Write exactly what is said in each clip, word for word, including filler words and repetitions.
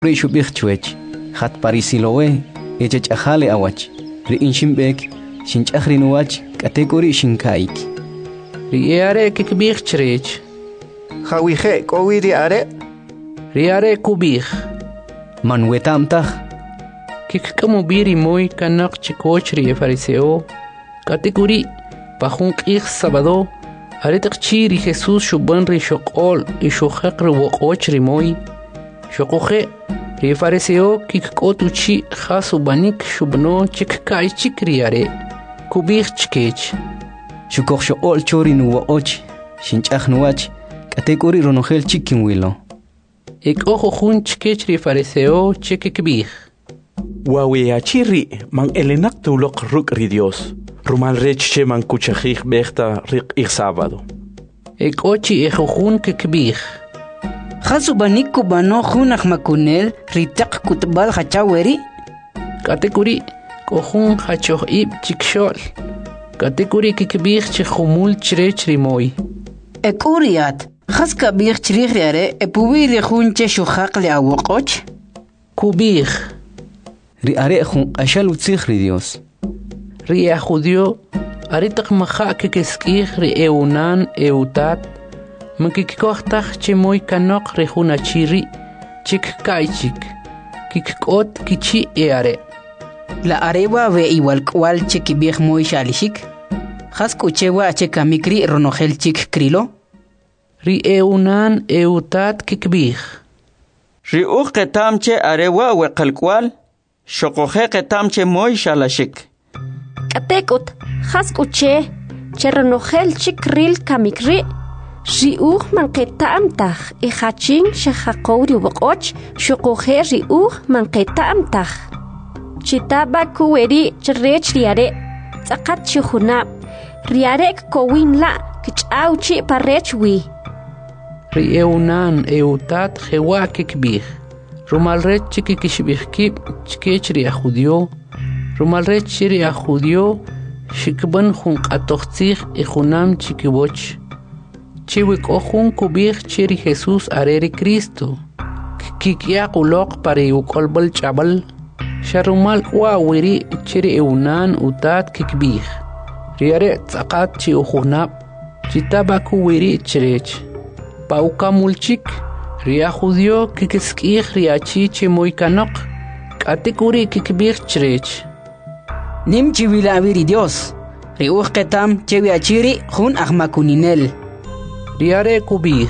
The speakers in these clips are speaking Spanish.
Rishu bichwech, hat parisilowe, echech ajale awach, ri inshimbek, shinchachrinuach, kategori shinkaik. Riare kikbichtrech. Hawije, kowi riare? Riare kubich. Manwetamtach. Kikkamubiri moy kanak chikochri fariseo, kategori, pajunk ich sabado, aretak chiri Jesus shuban ri shokol, ishokak riwokochri moy. Shokoje, ri fariseo kikkotuchi khasubanik shubno chikkay chikriare, kubich chkech. Shukok shokol chori nuwoch, shinchachnuach, kategori ronogel chikinwilo. Ik ojo jun chkech ri fariseo chikikbich. Waweachiri man elenak tulok ruk ri Dios. Rumal reche man kuchajich bechta rik ik sábado. Ik ochi ejojun kikbich. Khasubanik kubano junach makunel ritak kutbal hachaweri. Kategori kohun hachoh ib chikshol. Kategori kikbich chihumul chrech rimoy. Ekuriat. Khas kabich chrikhre epuwi jun cheshukhaq li awoqoch. Kubich. Ri are jun ashalu tsikhri Dios. Ri a judio aritak maha kikeskich ri eunan eutat. Mkikkohtach chimoy kanok ri jun achiri. Chik kaichik. Kikkot kichi eare. La arewa ve igual kwal chikibich moy shalishik. Khas kuchewa chekamikri ronogel chik krilo. Ri eunan eutat kikbich. Ri uq ketamche arewa we qalkwal. Shokoje ketamche moy shalashik. Katekut, haskuche, cherronogel chikril kamikri. Ri uq man ketamtach, e haching shahakori wokoch, shokoje ri uq man ketamtach. Chitaba kuweri cherech riare, zakat chuhunab. Riarek kowin la, kichauchi parechwi. Ri eunan eutat jewa kikbich. Rumalret chikikishbihkib chkech ri a judio. Rumalret chiri a judio. Shikban jun qatochtzich e junam chikiboch. Chiwik ojun kubich chiri Jesus areri Cristo. Kikia kulok pari ukolbal chabal. Sharumal wa wiri chiri eunan utat kikbich. Riare tzakat chi ujunab. Chitabaku wiri chirech. Pauka mulchik. Ria judio kikeskich riachi chimoy kanok. Kategori kikbich chirech. Nim chiwila aviri Dios. Riuch ketam chewi achiri jun ahmakuninel. Riare kubich.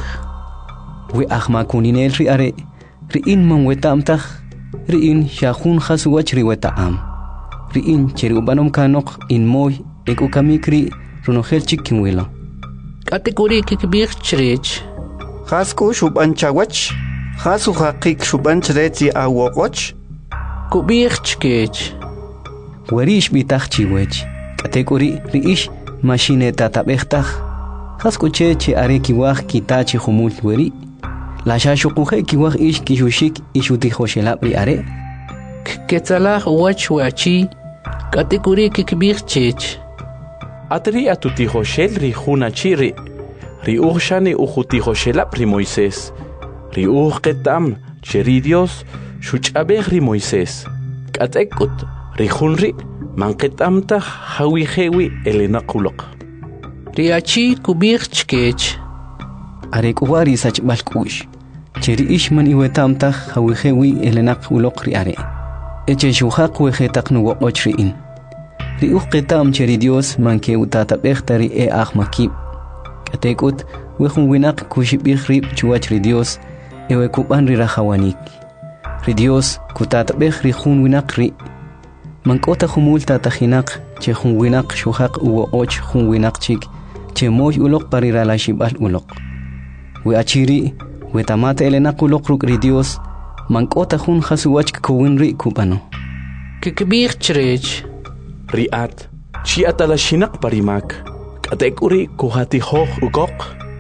We ahmakuninel riare. Riin man wetamtach. Riin shahun khasuwach riwetaam. Riin cheriubanom kanok in moy ekukamikri ronogel chikinwilo. Kategori kikbich chirech. Khasku shubanchawach. Khasu haqik shubanchreti awoqoch. Kubich chkech. Werish bitach chiwech. Kategori riish machine tatabechtach. Khaskuche che are kiwaj kitachi humul weri. La shashukuje kiwaj ish kishushik ishutijoshelab ri are. Ketzalah wach wachi. Kategori kikbich chech. Atri atutijoshel ri junachiri. Ri uxani ujutijoshelab ri Moisés. Ri uj ketam cheri Dios shuchabej ri Moisés. Katekut ri junri man ketamtach hawijewi elenakulok. Ri achi kubich chkech. Are kuwari sach balkush. Cheri ishman iwetamtach hawijewi elenakulok ri are. Eche shuhaq wejetak nuwoch riin. Ri uj ketam cheri Dios man ke utatabej ri e ahmakib. Katekut wejun winak kushibich rib chuach ri Dios ewe kuban ri rahawanik. Ri Dios kutatabej ri jun winak ri. Mankota humul tatajinak che jun winak shuhaq uwo och jun winak chik che moy ulok parira la shibal ulok. We achiri we tamate elenak ulok ruk ri Dios mankota jun hasuwach kuwin ri kubano. Kikbich chirech. Riat chi atalashinak parimak. Kategori kuhati hoch ukok.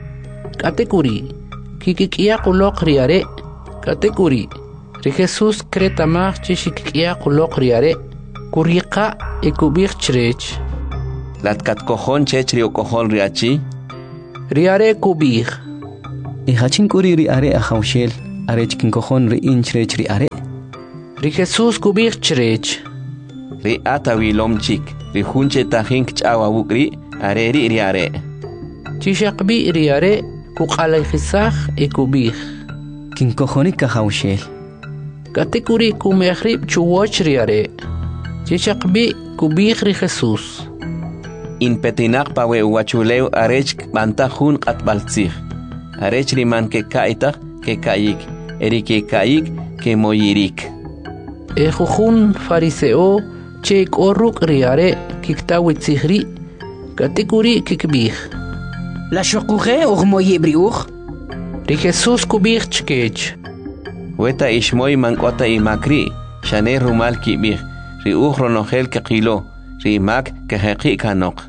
Kategori kikikia kulok riare. Kategori ri Jesus kretamach chishikia kulok riare. Kurika ekubich chirech. Latkat kojon chech rio kojon riachi. Riare kubich. E hachin kuri ri are a haushel arech kinkojon ri inchrech ri are. Ri Jesús kubich chrech. Ri atawilom chik, ri hunche tajink chawawukri, are ri ri are. Chishakbi ri are kuqalayjisaj e kubich. Kinkojoni kahawshel. Katikuri kumejrib chuwoch ri are. Chishakbi kubich ri Jesús. In petinak pawe uwachuleu arech bantahun qatbaltzij. Arech riman ke kaitak ke kayik, eri ke kayik ke moyirik. E jujun fariseo che korruk ri are kiktawitzijri. Katikuri kikbich. La shokuge og moyebriuch. Ri Jesús kubich chkech. Weta ishmoy mankota imakri, shane rumal kibich, ri uj ronogel ke qilo, ri mak ke heqi kanok.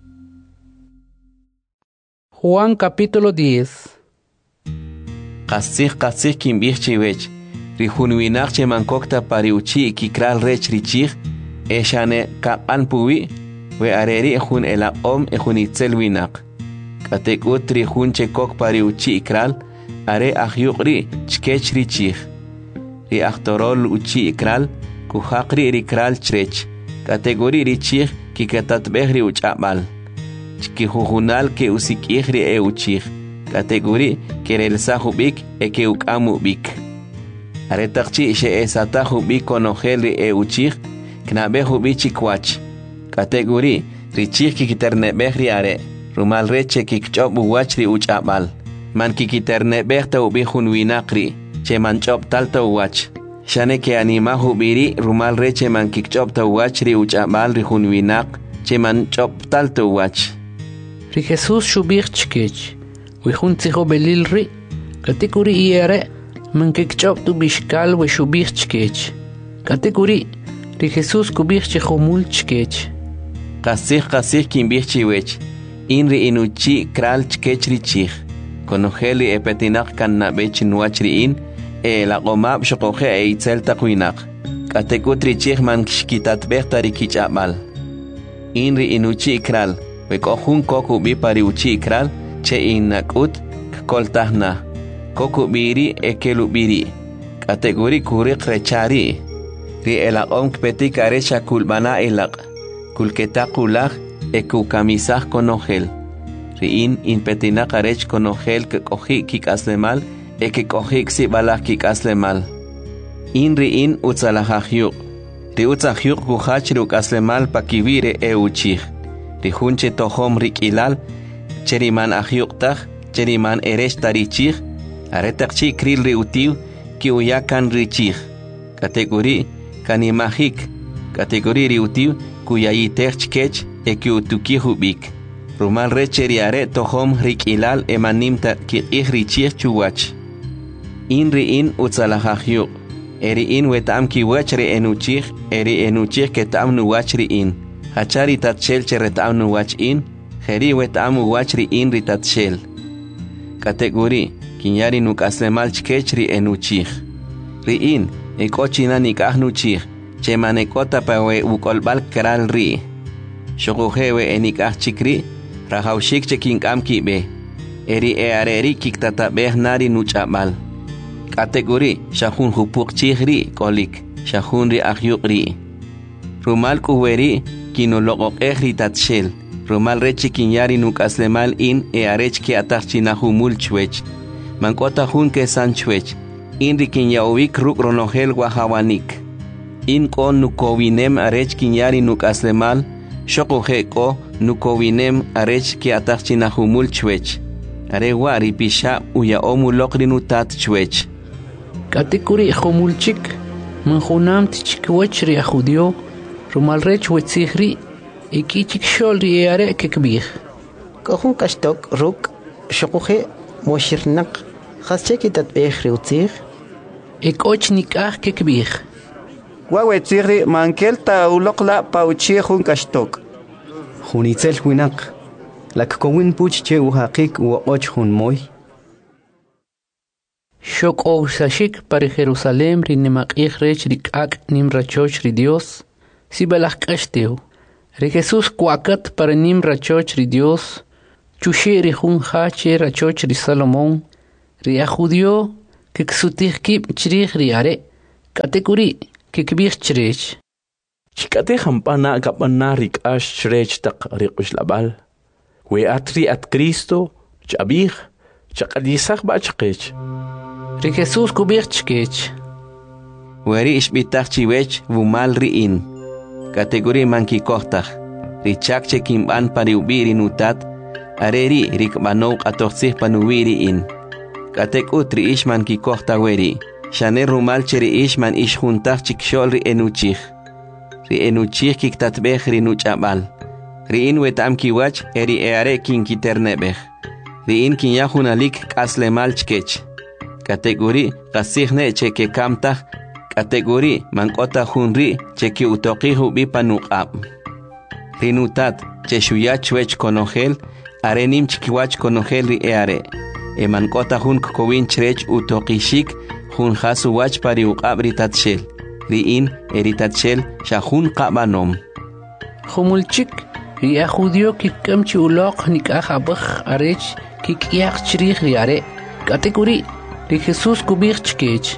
Juan capítulo diez. Qasih qasih kimbich chiwech, ri hunwinak che mankokta pariuchi kikral rech richich, e shane kapan puwi, we areri hun elaqom e hun itzel winak. Katekut ri hun che kok pariuchi ikral, are ahyuqri chkech richich. Ri aktorol uchi ikral, kuhaqri rikral chrech. Kategori richich kikatatbehri uchabal. Chkihujunal ke usikihri e uchich. Kategori kerel sahubik e ke ukamubik. Aretakchi she esatahubik konogeli e uchich, knabehubi chikwach. Kategori richich kikiternebehri are, rumal reche kikchob uwachri uchabal. Man kikiterne behta ubihun winakri, che man chop talta uwach. Shane ke anima hubiri rumal reche man kikchop ta uwachri uchabal rihun winak, che man chop talta uwach. Ri Jesús shubich chkech. Wihun tzijo belil ri. Katikuri iere man kikchop tu bishkal we shubich chkech. Katikuri ri Jesús kubich chihomul chkech. Qasih qasih kimbich chiwech. Inri inuchi kral chkech richich. Konogeli e petinak kan na bechin wachriin, e la gomab shokoje e itzel takuinak. Katekutri chich man shkitat behtari kich abal. Inri inuchi ikral, we kohun koku bi pari uchi ikral, che inakut koltahna. Koku biri e kelu biri. Kategori kurik rechari. Ri elaqom kpetik arecha kulbana elaq. Kulketakulak e kukamisah konogel. Riin in petinak arech konogel ke kohi kik aslemal e ke kohi ksi balak kik aslemal. In riin utzalahahyuk. Ri utzahyuk kuhachru aslemal pakivire e uchich. Ri hunche tohom rik ilal, cheriman ahyuk tach, cheriman erech tarichich, aretakchi kril ri utiv, ki uyakan richich. Kategori kanimahik. Kategori ri utiv, kuyayitech chkech e ki utukihubik. Rumal recheri are tohom rik ilal emanimta ki ihrichich chuwach. Inri in utzalahahyuk. Eri in wetam ki wachri enuchich, eri enuchich ketam nuwachri in. Hachari tatshel cheretam nuwach in, heri wetam wachri in ritatshel. Kategori, kinyari nukaslemal chkechri enuchich. Ri in, ekochina nikah nuchich, chemanekota pawe ukolbal kral ri. Shokuhewe enikah chikri, rahaushik chekinkam kibe. Eri e areri kiktatabeh nari nuchabal. Kategori shahun hupuk chihri kolik, shahun ri ahyuk ri. Rumal kuweri kinologok ehri tatshel. Rumal rechi kinyari nukaslemal in e arech ki atachchinahumul chwech. Mankota hun ke san chwech. Inri kinyawik ruk ronogel wahawanik. In kon nukowinem arech kinyari nukaslemal. Shokuhe ko nukowinem arech ki atachchinahumul chwech. Arewa ripisha uya omulokri nutat chwech. Katikuri homulchik, manjunam tichikwechri a judio, rumalrech wetzihri, ikichik sholri eare kekbih. Kohun kastok ruk, shokuhe moshirnak, hascheki tatbehri utzih. Ekochnik ah kekbih. Wawetzihri mankel ta ulokla pauchihun kastok. Hunitzel winak, lak kowin puch che uhakik u och hun moy. Shok o sashik para Jerusalem rinemak rech rikak nim rachoch ri Dios, si balak kashteo. Re Jesús kuakat para nim rachoch ri Dios, chushi ri hun hache rachoch ri Salomón, ri a judio, kiksutihkib chirih riare kategori kikbih chirech. Chikate hampana kapana rikash chrech tak riqush labal. We atri at Cristo chabih chaqadisach ba chqech. Ri Jesus kubih chkech. Weri ishbitach chiwech vumal riin. Kategori manki kohtach. Richak chekimban pariubiri nutat. Areri rikbanok atoxih panuwiri in. Katek utri ishman ki kohta weri. Shane rumal cheri ishman ish juntach chikshol ri enuchich. Ri enuchich kiktatbech ri nuchabal. Ri in wetam kiwach eri eare kin kiternebech. Ri in kin yahunalik kaslemal chkech. Kategori kasihne cheke kamtach. Kategori mankota hunri cheki utoqihu bipanuqab. Ri nutat cheshuyach wech konogel. Arenim chikiwach konogel ri eare. Eman kota hun kokowin chrech utokishik hun hasu wach pari uqab ritatshel. Riin eritatshel shahun qabanom. Humulchik ria judio kikam chiulok nikajabach arech kikiach chrich riare. Kategori ri Jesus kubich chkech.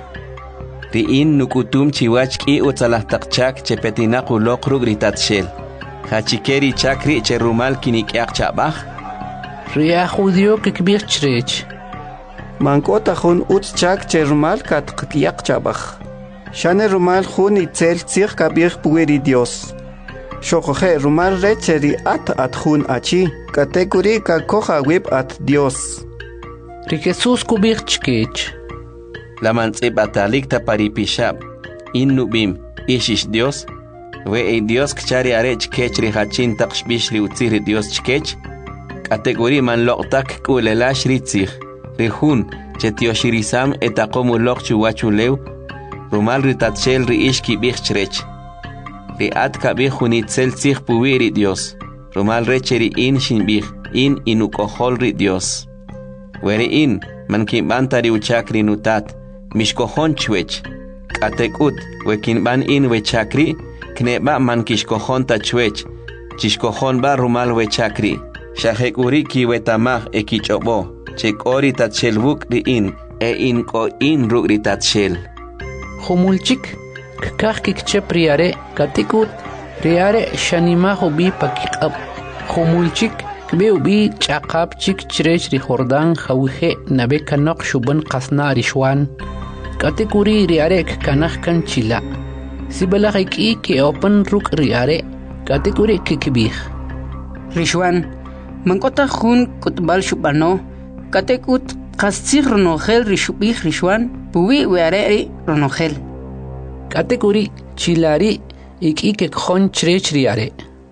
Riin nukutum chiwach ki utsalahtakchak chepetinaq ulok rug ritatshel. Hachikeri chakri cherumal kinikiach chabach. Ria judio kikbih chrech. Mankota hun utchak che rumal kat qtiaq chabach. Shane rumal hun itzel tsir kabir pueri Dios. Shokoje rumal recheri at at hun achi. Kategori ka koja web at Dios. Ri Jesus kubih chkech. La mantzib atalik taparipishab. In nubim ishish Dios. We e Dios kchari arech kech rihachin taqshbish li utzir Dios chkech. Kategori man loktak kulelash ritzich. Rihun chetioshirisam etakomu lok chuwachulew. Rumal ritatshel riish kibich chrech. Riat kabih hunitzel tzich puwiri Dios. Rumal recheri in shinbih in inukohol ri Dios. Weri in man kimbanta riuchakri nutat. Mishkohon chwech. Katekut wekinban in wechakri. Kneba man kishkohon tachwech. Chishkohon ba rumal wechakri. Shahekuri kiwetamah ekichobo. Chekori tatshel buk riin. E in ko in ruk ritatshel. Humulchik kakah kikchep riare katikut riare shanimaho bi pakikab. Humulchik kbe ubi chaqab chik chrech ri jordan khawihe nabe kanok shuban qasna rishwan. Katikuri riare kanah kan chila. Sibalakh iki ke open ruk riare katikuri kikbih. Rishwan mankota hun kutbal shubano katekut qastsir ronogel rishubih rishwan puwi weare ronogel. Kategori chilari iki ke khon chrech riare.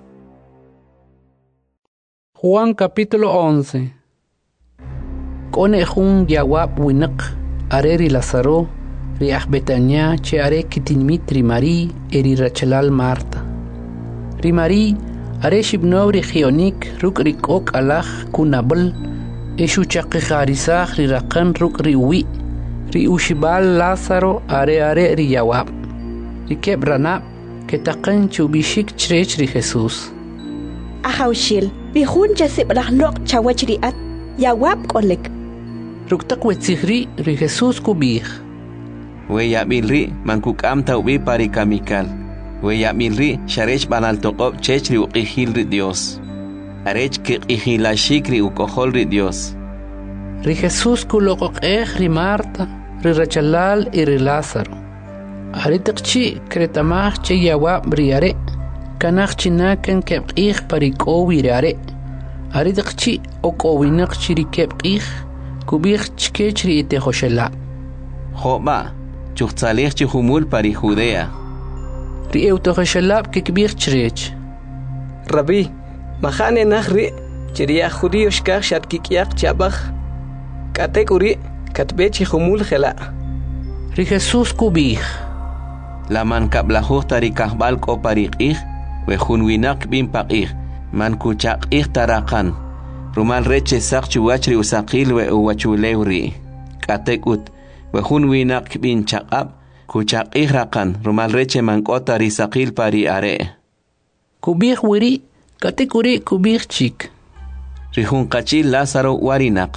Juan capítulo once. Kone jun yawab winak areri Lazaro riah Betania che are kitinmit rimari eri rachalal Marta. Rimari are shibno regionik ruk rikok alach kunabel eshu chaqi kharisach rirakan ruk riwi ri ushibal Lazaro are are ri yawab. Rikeb ranab ketaqan chubishik chrech ri Jesus. Ahawshil bihun jasib lahnok chawachriat yawab kolek. Ruktak wetzihri ri Jesus kubih. We yabilri mankukam taubi pari kamikal. We yabilri sharech banal toqob chechri uqihil ri Dios. Arech kiqihilashik ri ukohol ri Dios. Ri Jesus kuloqoq ej ri Marta ri rachalal i ri Lázaro. Aritakchi kretamach che yawab riare. Kanach chinakan kebqih parikowi riare. Aritakchi okowinak chiri kebqih. Kubih chkech ri ite hoshela. Joba, chuchtzalech chihumul pari Judea. Ri eutohoshelab kikbih chrech. Rabbi, mahane nahri chiriya judío shkach shat kikyak chabach. Kategori katbe chihumul khela. Ri Jesus kubih. La man kablajuh tarikahbal ko pariqih, wejun winak bin paqih, man kuchaqih tarakan. Rumal reche sak chuwachri usaqil we uwachulewri. Katekut, wejun winak bin chaqab, kuchaqih rakan, rumal reche man kota risaqil pari are. Kubih wiri, katekuri kubih chik. Rihun kachil Lázaro warinak.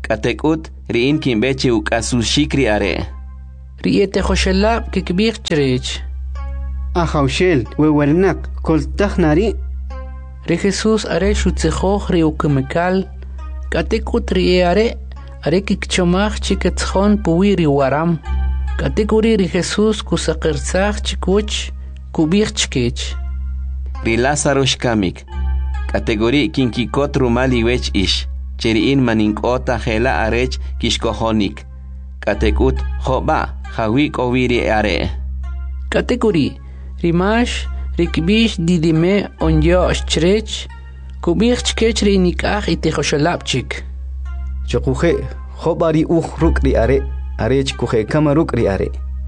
Katekut riin kimbechi ukasushikri are. Riete Joshelab kikbir cherech. Ahaushel, wewernak, koltahnari. Ri Jesús are shutzejoch ri ukemekal. Katekut ri are, are kikchomach chiketchon puwiri waram. Katekuri ri Jesús kusakersach chikuch, kubir chkech. Ri Lázaro shkamik. Kategori kinkikot rumali wech ish. Cheriin maninkota hela arech kishkohonik. Katekut hoba hawik oviri are. Kategori rimash rikbish didime onyo cherech kubir chkech ri nikach ite Joshelabchik. Chokuje hobari uj rukri are arech kuje kama rukri are.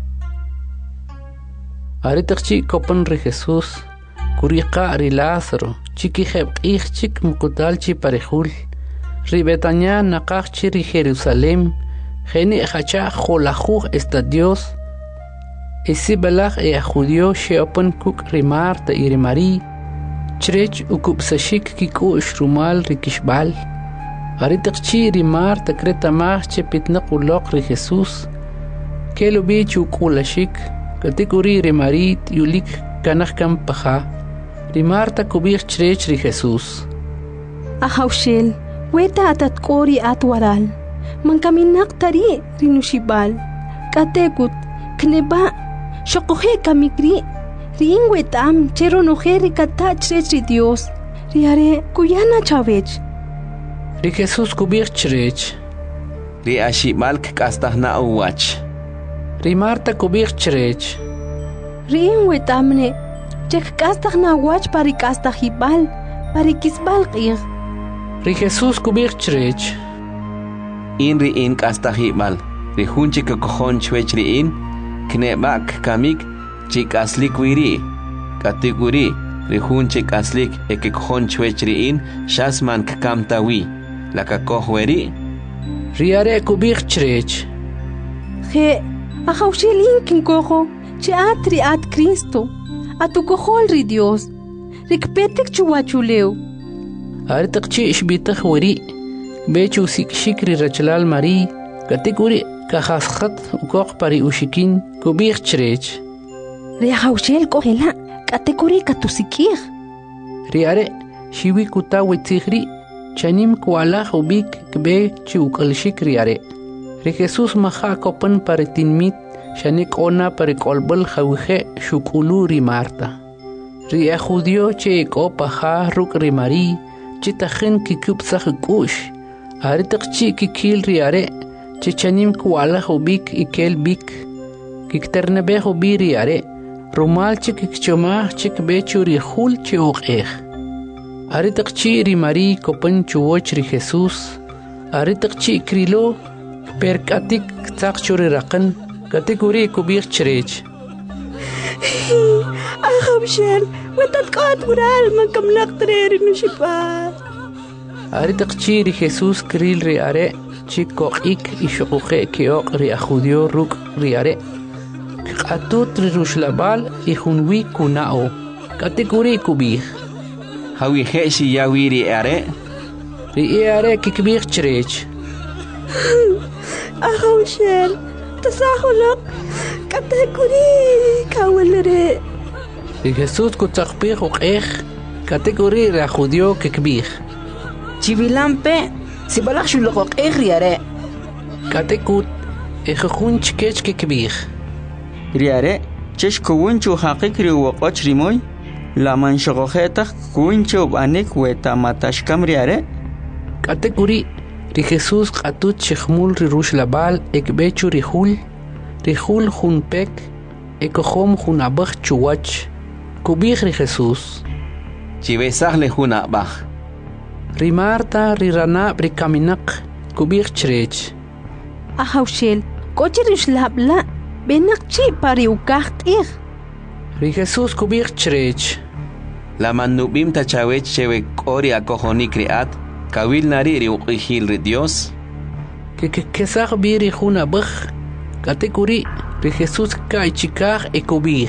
Are takchi kopan ri Jesús kuriqa ri Lázaro chiki heb ichchik mukutalchi parejul. Ri Betania naqachchi ri Jerusalem geni hacha kholajuj esta Dios. Esi balach e judío sheopan kuk ri Marta y ri Mari chrech ukupsashik kiku shrumal ri kishbal. Ari takchi ri Marta kreta mach chepitnaq uloq ri Jesús. Kelo bich ukulashik kategori ri Mari yulik kanach kam paja. Ri Marta kubir chrech ri Jesús. Ahaushel, weta atat kori atwaral. Man kaminak tari rinushibal. Katekut, kneba, shokohe kamikri. Rin wetam, chero nojeri kata chrech ri Dios. Riare, kuyana chavech. Ri Jesús kubir chrech. Ri ashimalk kastahna uwach. Ri Marta kubir chrech. Rin wetamne, chek kastahna wach pari kastahibal, pari kisbal qir. Ri Jesús kubir chrech. In ri in kastahibal. Ri hunchi kokohon chwech ri in. Knebak kamik chik aslik wiri. Kategori ri hunchi aslik ekikohon chwech ri in. Shasman kamtawi. La kakohweri. Riare kubir chrech. He, ahaushel inkin koho, che atri at Cristo. Atu kohol ri Dios. Rikpetek chuwachuleu. Are takchi ishbitach wari. Bechu sik shikri rachlal Mari. Kategori kahaskat ukok pari ushikin kubir chrech. Ri ahaushel kohela, kategori katusikir. Riare shiwi kuta wetighri. Chanim kuala hubik kbe chiukalshik riare. Ri Jesús maha kopan pare tinmit shanik ona pare kolbal hawije shukulu ri Marta. Ri a judío che ko paha ruk ri Mari chitahin kikup kush. Are takchi kikil riare che chanim kuala hubik ikel bik. Kikternebe hubi riare. Rumal chik kchoma chik bechuri hul chiuqeh. Are takchi ri Mari kopan chuoch ri Jesús. Are takchi krilo perkatik takchuri raqan kategori kubir chrech. Ahaushel, wetat qat ural man kamlaq treri nushibal. Are takchi ri Jesús kril ri are chikoqik ishuqe keoq ri judío ruk ri are. Qatut ri rushlabal ihunwi kunao. Kategori kubir. Hawi heshi yawiri are. Ri are kikbir chrech. Ahaushel, tasahulok kategori kawalere. Ri Jesús kutakbir uqeh kategori ra judío kikbir. Chivilampe, si balak shulok riare. Katekut ejjun chkech kikbir. Riare, chesh kuwunchu haqikri waqoch rimoy. La manshogojeta kuincho banik weta matashkam riare. Kategori ri Jesús qatut chkhmul ri rush labal ekbechu ri hul. Ri hul jun pek ekohom jun abach chuwach. Kubir ri Jesús. Chibesach le jun abach. Ri Marta ri rana ri kaminak kubir chrech. Ahaushel, kochi rush labla benak chi pari ukach qir. Ri Jesús kubir chrech. La manubim tachawech chewe kori akohoni kriat, kawil nari ri uqihil ri Dios. Que que que sag biri juna bach, kategori ri Jesús kai chikach ekubir.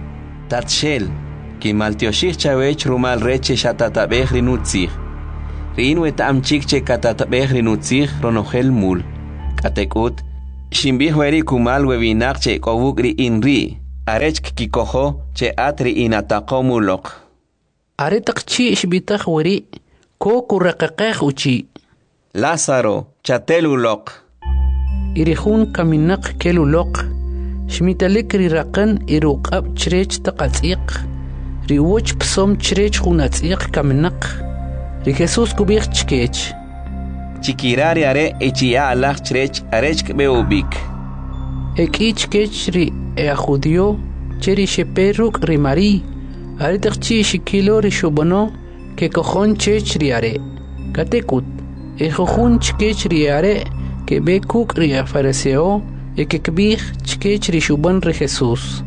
Tatshel, ki maltioshich chawech rumal reche shatatabech ri nutzich. Rin wetam chik che katatbeh rinutzih ronogel mul. Katekut, shimbih weri kumal webinak che kovukri inri. Arech kikoho che atri inatako mulok. Aretak chi shbitach weri, ko kurakakeh uchi. Lázaro, chatelulok. Irihun kaminak kelulok. Shmitalik rirakan iruqab chrech taqatsiq. Riwoch psom chrech hunatsiq kaminak. Ri Jesus kubich chkech. Chikirari are echia alach chrech arech beubik. Ekich kech ri e judio cheri sheperuk ri mari. Aretak chi shikilo ri shubono ke kojon chech ri are. Katekut. E jojun chkech ri are ke bekuk ri fariseo e ke kbich chkech ri shubon ri Jesus.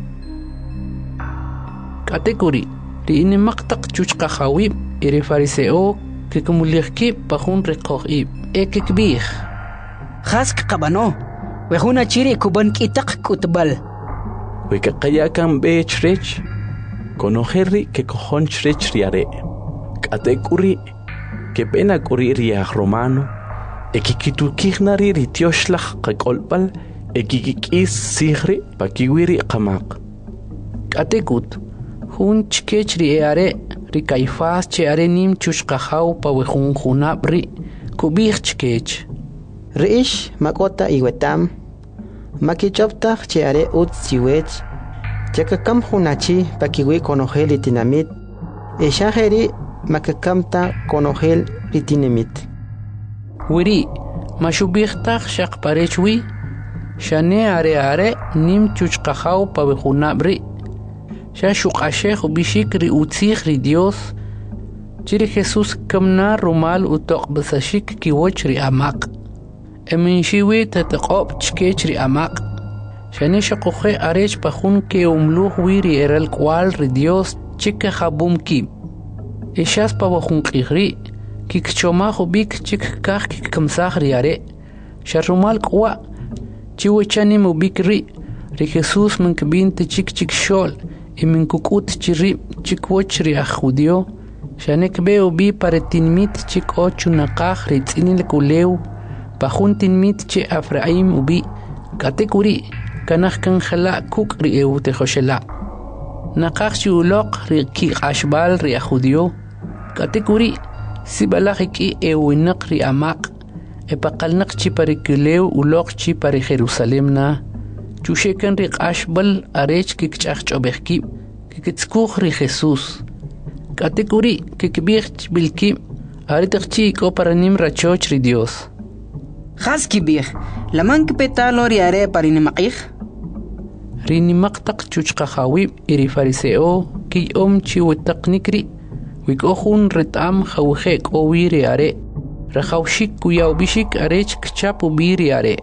Katekuri ri ini maqtaq chuchqa khawib iri fariseo ke kumulirki pahun ri qoqib e ke kbich. Khask qabano wehuna chiri kuban kitaq kutbal. Weke qayakan be chrech konojerri ke kojon chrech ri are. Katekuri que pena corrir a romano, ekikitukirnari ritioslach qakolpal, ekikikis sigri pakiwiri qamaq. Katekut, hun chkech ri are, ri kaifas che are nim chushqahaw pa wehun hunabri, kubich chkech. Riish makota iwetam, makichoptach che are ut siwech, chakakam hunachi pakiwi konogeli tinamit, eshaheri makakamta konogel ritinemit. Wiri, mashubihtak shaq parechwi, shane are are nim chuchqahaw pa wehunabri, shashuqasheh bishik ri utzih ri Dios, chiri Jesus kamna rumal utoq basashik kiwoch ri amaq. Emin shiwi tataqob chkech ri amaq. Shane shaquhe arech pahun ke umluh wiri eral kwal ri Dios chika khabum ki. Eshas pa wahun qigri, kik choma hubik chik kah kik kamsah riare. Sharumal kwa, chiwe chani mubik ri, ri Jesus min kabinte chik chik shol, e min kukut chiri chik woch ri ajudio, shanek be ubi pare tinmit chik ochu naqah ri tzinil kuleu, pahun tinmit chi Afraim ubi, katekuri, kanah kan khala kuk ri eu te khoshela. Naqah chi uloq ri ki ashbal ri ajudio, katekuri si balaki e winaq ri amaq e paqalnaq chi parikuleu uloq chi pari Jerusalem na chushekan ri qashbal arech ki kchaqchobeki ki kitskukh ri Jesus katekuri ki kibich bilki aritaqchi ko paranim rachoch ri Dios khas kibich laman kpetalo ri are parinimaqih ri nimaqtaq chuchqa khawib iri fariseo ki om chi wtaqnikri wikohun retam khawkhek o wiri are rakhawshik kuyaw bishik arech kchapu biri are.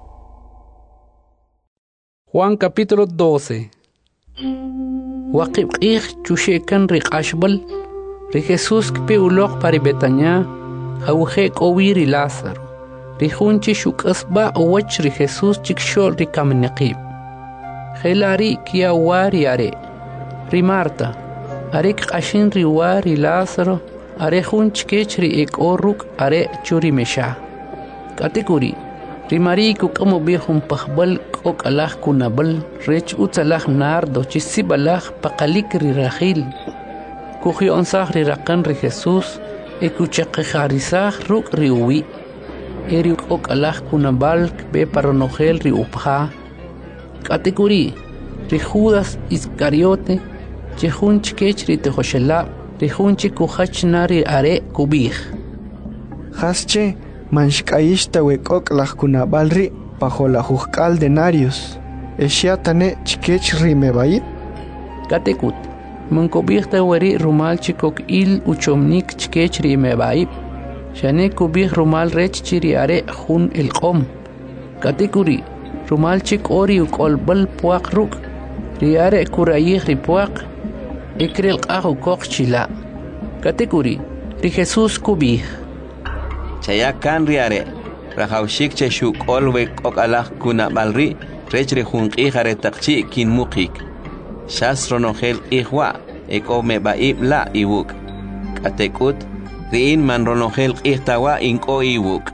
Juan capítulo doce. Waqib qih chushekan riqashbal ri Jesus kpe uloq pari Betania khawkhek o wiri Lázaro ri hunchi shukasba o wach ri Jesus chikshol ri kamnaqib khelari kiya wari are ri Marta Arek qashin ri wari Lázaro, are hun chkech ri ek oruk are churi mesha. Katekuri, ri mari kukamo bihum pakhbal kok alah kunabal, rech utsalah nardo chisibalah pakalik ri rahil. Kuhi onsah ri rakan ri Jesus, ekuchak kharisah ruk ri uwi. Eri kok alah kunabal be paronogel ri upha. Katekuri, ri Judas Iscariote, Chehun chkech ri te khoshela, ri hun chikuhach nari are kubih. Hasche, manshkaishta wekok lahkunabalri, bajo la juzcal denarios. Eshiatane chkech ri mebaib. Katekut, mankobihta weri rumal chikok il uchomnik chkech ri mebaib. Shane kubih rumal rech chiri are hun el qom. Katekuri, rumal chik ori ukolbal puak ruk. Ri are kurayih ri puak. Ikril qahu kokchila. Katekuri, ri Jesus kubih. Chayakan riare, rahawshik che shuk olwe kok alah kuna balri, rech re hun qihare taqchi kin mukik. Shas ronogel ihwa, eko me baib la iwuk. Katekut, riin man ronogel qihtawa inko iwuk.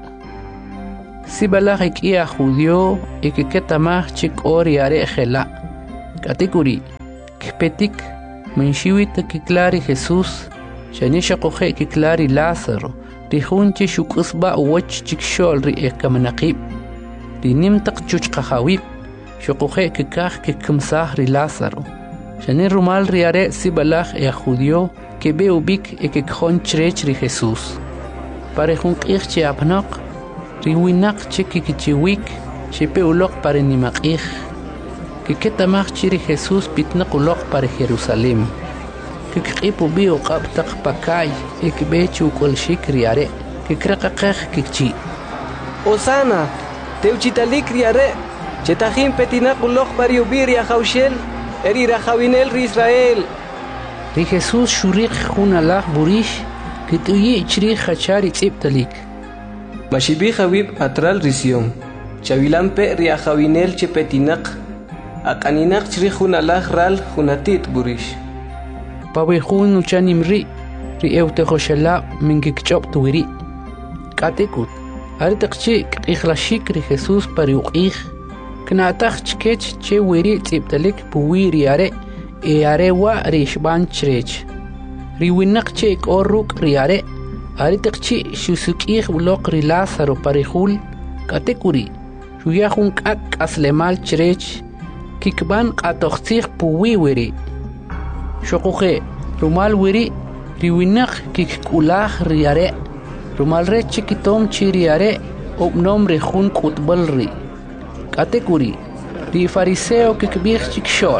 Si balak ikia judío y que ketamach chik ori are gela. Katikuri, kpetik, menshiwit kiklari Jesús, shanisha coge kiklari Lázaro, rihunche shukusba uwach chik shol ri ekamanakib. Rinimtak chuch kahawib, shukoge kikach kikumsah ri Lázaro. Shani rumal ri are si balak e judío, que be ubik e que kjon chrech ri Jesús. Parejun kirche apnok, riwinak cheki kichiwik, shepe ulok pare nimakih. Que ketamach chiri Jesús pitnak ulok pare Jerusalem. Que kipu bi uqabtak pakay, e que bechu kol shikriare, que krakakaj kikchi. Osana, teuchitalik riare, chetajim petinak ulok pare ubir ya haushel, eri rajawinel ri Israel. Ri Jesús shurik junalach burish, que tuyi chiri hachari tziptalik. Mashibi Habib atral risión. Chavilampe riajawinel chepetinak. Akaninak chri junalaj ral junatit burish. Pawejun uchanimri. Ri eutejoshala mingikchop tuiri. Katekut. Aritakchi ikhlashik ri Jesús pariuqih. Knaatach chkech che wiri tziptalik puwiri are. E arewa rishban chrech. Riwinak che ik orruk riare. Aritakchi shusukih ulok ri Lázaro parihul katekuri shuyahun kak aslemal chrech kikban qatoxtih puwiwiri shokuhe rumal wiri riwinak kikulah riare rumal re chikitom chiriare obnom rehun kutbalri katekuri ri fariseo kikbih chikshol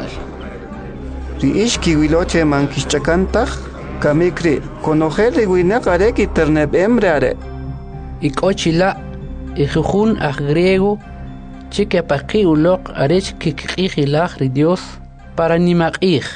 ri ishki wiloche mankishchakantach Kamikri, conogel riwinak are kiterneb emreare. Ikochila, ijujun a griego, chique paqui ulok arech kikijilach ri Dios, para nimakij.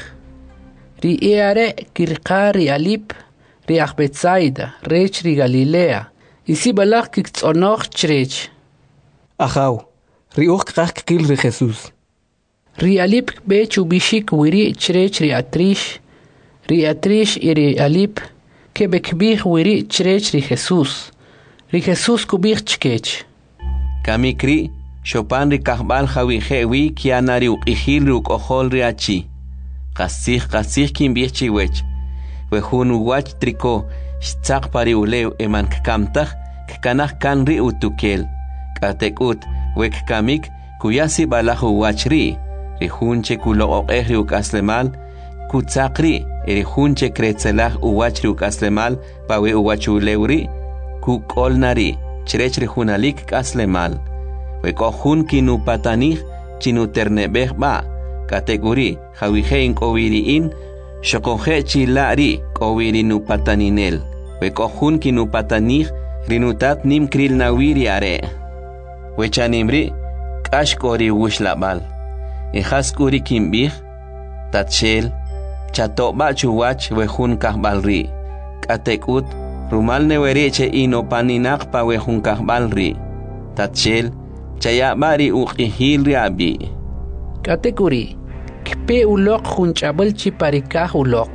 Ri eare kirkari alip, ri achbetsaida, rech ri Galilea, isi balach kikzonoch chrech. Ajaw, ri uch krak kil ri Jesús. Ri alip bechu bishik wiri chrech ri atrish, ri atrish iri alip que bekbih wiri chrech ri Jesús. Ri Jesús kubih chkech. Kamikri, Chopin ri kahbal jawijewi kianari uqihil ri uqohol ri achi. Qasih qasih kimbih chiwech. Wehun uwach triko shtzaq pari ulew eman kkamtah kkanah kan ri utukel. Katekut wek kamik kuyasi balah uwach ri. Ri hunche kulo oqeh ri ukaslemal kutzaqri eri hunche kretzelaj uwachri ukaslemal pawe uwachulewri ku kolnari chrechri hunalik kaslemal we kohun kinu patanij chinu ternebeh ba kategori jawijein kowiriin shokoje chilari kowiri nu pataninel we kohun kinu patanij rinutat nim kril nawiri are we chanimri kashkori wushlabal e haskuri kimbih tatshel chato ba chuwach wehun kahbalri katekut rumal newereche ino paninak pa wehun kahbalri tatchel chaya bari uqihil riabi katekuri kpe ulok hunchabal chiparikah ulok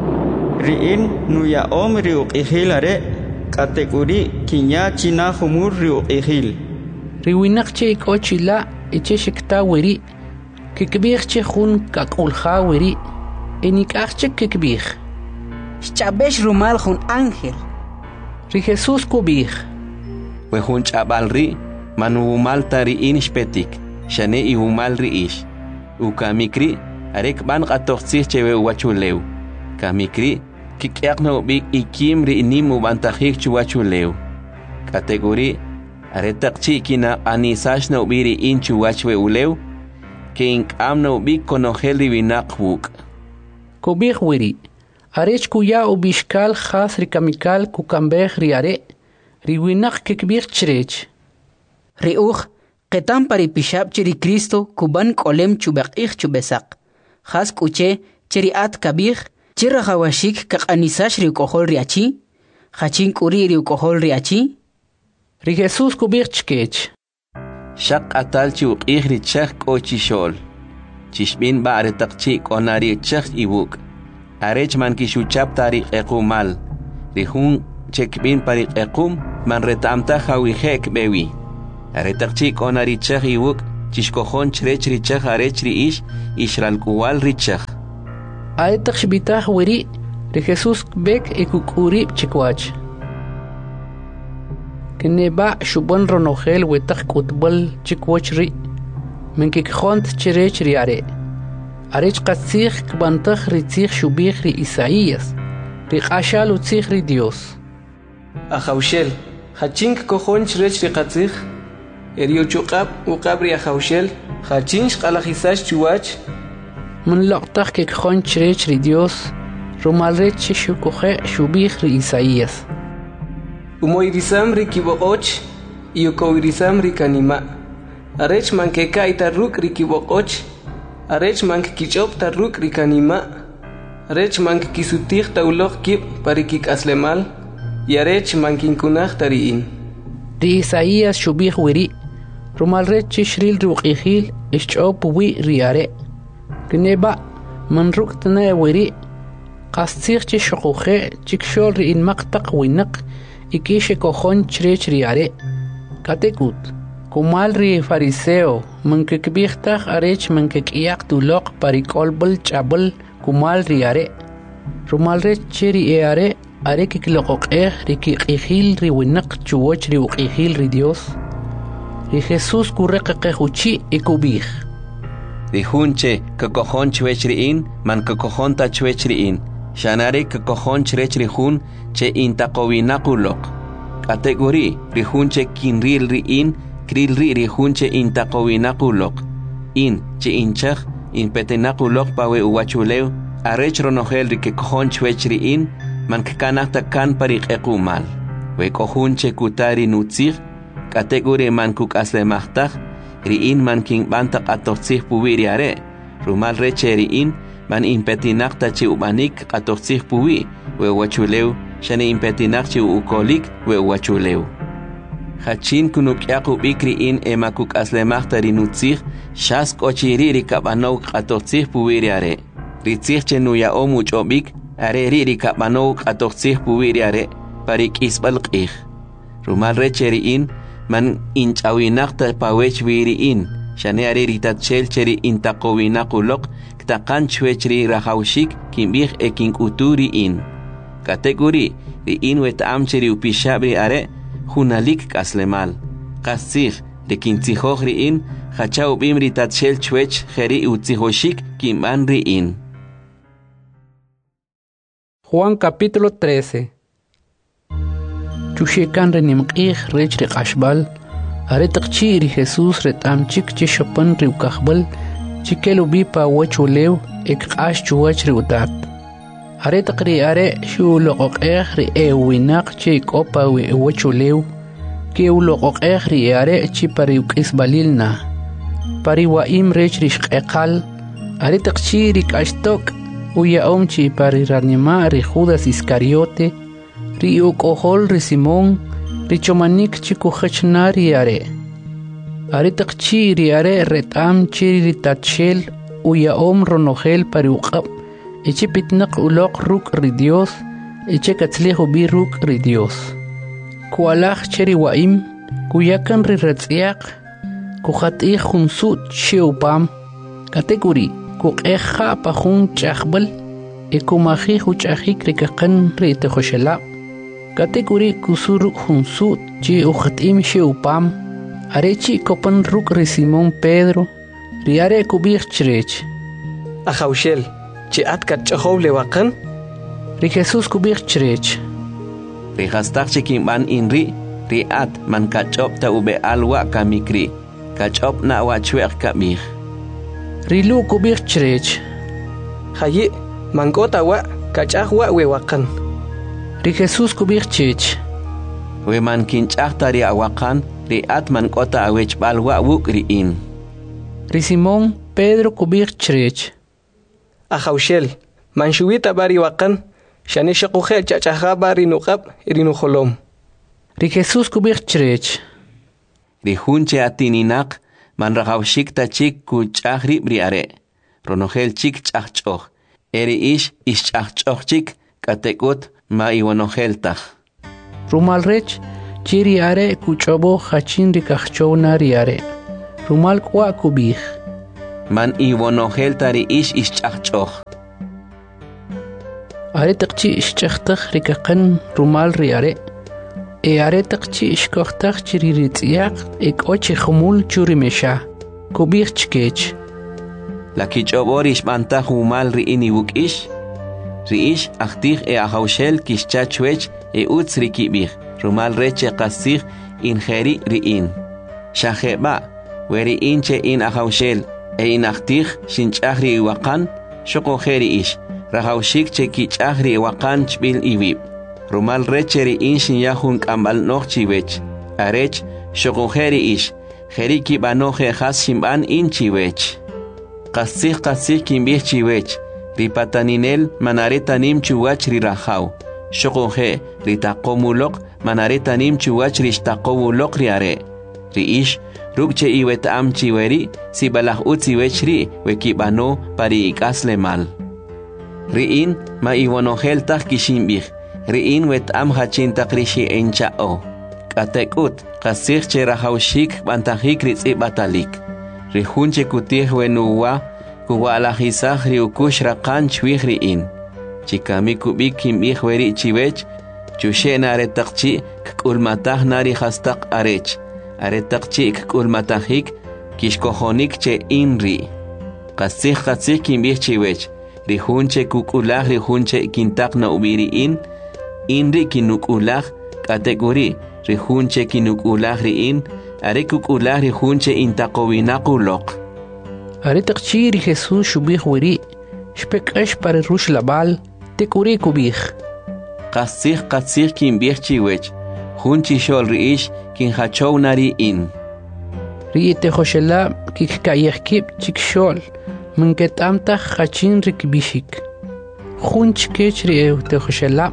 riin nuya om ri uqihilare katekuri kinya china humur ri uqihil riwinak che ikochila eche shikta weri kikbih che hun kakulha weri enikachche kikbih. Chabesh rumal hun ángel. Ri Jesús kubih. We hun chabal ri, manu malta ri inishpetik, shane i humal ri ish. U kamikri, arek ban qatoxsih chewe wachulew. Kamikri, kikyak no big ikim ri inimu bantahik chuwachulew. Kategori, aretak chikina anisash no biri inchu wachwe ulew, ke ink am no big konogel ri binakbuk. Kubih wiri, arech kuya u bishkal khas rikamikal kukambeh riare, riwinak kikbih chrech. Riuch, ketam pari pishab chiri Cristo kuban kolem chubaqih chubesak. Khas kuche chiri at kabih, chira hawashik kak anisash riukohol riachi, hachin kuri riukohol riachi. Ri Jesús kubih chkech. Shak atal chuqih ri chak kochishol. Chishbin ba aretak chik onari chak ibuk. Arech man kishuchap tari ekumal. Rihun chekbin parik ekum man retamta hawihek bewi. Aretakchik onarichak iwuk chishkohon chrech richak arech riish ishralkuwal richak. Aetak shbitah wiri ri Jesús bek ikukuri chikwach. Keneba shubon ronogel wetak kutbol chikwach ri. Menkikkhont chrech ri are. Arech qatzikh kbantakh ritzikh shubikh ri Isaías. Ri qashal utzikh ri Dios. Ahaushel, hachink kohon chrech ri qatzikh. Eriochuqab uqab ri ahaushel, hachinch qalajisash chuwach. من لقطخ que خون chrech ri Dios rumalrech shukoje shubikh ri Isaías. Umoirisam ri kiboqoch y ukoirisam ri kanima. Arech mankeka itarruk ri kiboqoch. Arech mank kichop tarruk ri kanima. Arech mank kisutih taulok kip parikik aslemal. Y arech mankinkunach tariin. Ri Isaías shubikh wiri rumalrech shril ruqihil ischop wi ri are. Kneba من ركتنا وري قاستيخ تي شقوخي تيكشول ري المقتق وينق إكيش كوخون تشريش رياري كاتيكوت كمال ري فاريسيو من ككبيختخ أريش من ككياق دولوق باريكول بل چابل كمال رياري رمال ري تشيري إياري أري ككلقوق إيخ ري كيخيل ري وينق چووش ري وقيخيل ري ديوس ري خيسوس كوريق قيخوشي إكوبيخ Dijunche kakojon chwechriin man kakojon ta chwechriin shanare kakojon chrechrijun che intaqowinakulok kategori rijunche kinril riin kril ri rijunche intaqowinakulok in che inchaj in petenakulok pawe uwachuleu arech ronogel ri kakojon chwechriin man kanata kan parik ekumal we kohunche kutari nutzig kategori man kukaslemachtaj riin man king bantak atorsih puwi are rumal reche riin man impetinak ta chi umanik atorsih puwi we wachuleu shane impetinak chi ukolik we wachuleu hachin kunuk yaqu bikriin emakuk aslemach tarinutzih shas kochiri rikabanok atorsih puwi are ritzih chenuya omuch obik are ri rikabanok atorsih puwi are parik isbal qih rumal reche riin man inchawinaqta pawech wiriin shane are ritatchel cheri intaqowinakulok ktaqan chwechri rahawshik kimbih ekin uturi in kategori riin wetam cheri upishabri are hunalik kaslemal qasih lekintzihoj riin hachau bim ritatchel chwech jeri utzihoshik kimban riin. Juan capítulo trece. Chushekan renimqih rech ri qashbal are taqchi ri Jesús retam chik chi shopan ri ukahbal chikelu bi pa wachulew ek qash chuwach ri utat are taqri are shu loqoqeh ri ewinaq chi kopa we wachulew ke uloqoqeh ri are chi pari ukisbalilna pari waim rech ri shqeqal are taqchi ri qashtok uya omchi pari ranima ri Judas Iscariote ri ukohol ri Simón ri chomanik chiku khachnari are are taqchi ri are retam chi ri tatchel uya om ronogel pari uqab eche pitnaq uloq ruk ri Dios eche katzlejo bi ruk ri Dios kualaj cheri waim kuyakan ri ratziaq kukhati khunsut cheupam kategori kuqeja pajun chaqbal ekumaji huchajik ri kaqan ri tejoshela kategori kusuru hunsut chi ukhatim sheupam arechi kopan ruk ri Simón Pedro ri are kubich chrech Ahaushel chi atkat chahow lewaqan ri Jesús kubich chrech ri hastak chikimban inri ri at man kachop ta ube alwa kamikri kachop na wa chweq kabih ri lu kubich chrech hayi mangota wa kachahwa wewaqan ri Jesús kubich chech we man kinchahta ri awakan ri at man kota awech balwa wuk ri in ri Simón Pedro kubich chrech Ahaushel man shuwita bari waqan shane shaqoje chachaha bari nuqab ri nuholom ri Jesús kubich chrech ri hunche atininaq man rahawshik ta chik kuchahri bri are ronogel chik chachchoh eri ish ish chachchoh chik katekut ma iwanoheltaj Rumal rech chiri are kuchobo hachin rikachona riare. Rumal kwa kubih. Man iwonohel tari ish ischachchoch. Are taqchi ischachtakh rikakan rumal riare. E are taqchi ishkochtakh chiri ritziak ek ochi khumul churi mesha. Kubih chkech. La kichobor ishmantah rumal riini wukish. Riish achtich e ahaushel kishchachwech e utz rikibih. Rumal reche qasich injeri riin. Shaheba weri inche in ahaushel e in achtich shinchahri iwakan shokojeri ish. Rahaushik che kichahri iwakan chbil iwib. Rumal reche riin shinyahun kambal noch chiwech. Arech shokojeri ish. Jeri kibanoje has shimban in chiwech. Qasich qasich kimbih chiwech. Ripataninel manaretanim chuwach rirahau. Shokoje ritakomulok manaretanim chuwach rishtaqowulok riare. Riish rukche iwet am chiweri si balah utziwechri wekibano pari ikasle mal. Riin ma iwonogel tak kishimbih. Riin wet am hachintaqrishi enchao. Katekut qasich che rahaushik bantahik ritzi batalik. Rihunche kutih wenuwa kuwa alajisaj riukush raqan chwih riin. Chikami kubik kimbih weri chiwech chushe naretaqchi kkulmatah nari hastaq arech. Aretaqchi kkulmatahik kishkojonik che inri. Qasih qasih kimbih chiwech. Rihunche kukulaj rihunche kintak na ubiriin. Inri kinukulaj kategori rihunche kinukulaj riin. Are kukulaj rihunche intaqowinakulok. Are taqchiri Jesús shubih weri. Shpekash para rush labal. Tekuri kubih. Qasih qasih kimbih chiwech. Hunchi shol riish kin hachow nari in. Riite hoshela kikayekib chikshol. Minket amta hachin rikbishik. Hunch kech rie te hoshela.